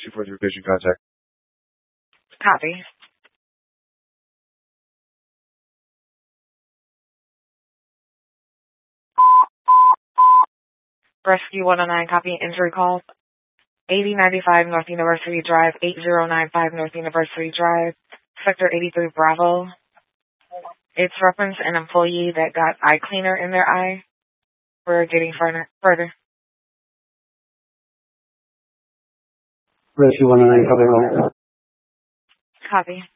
243 patient contact. Copy. Rescue 109, copy injury call. 8095 North University Drive, 8095 North University Drive, Sector 83 Bravo. It's reference an employee that got eye cleaner in their eye. We're getting further. Rescue 109, copy. Copy.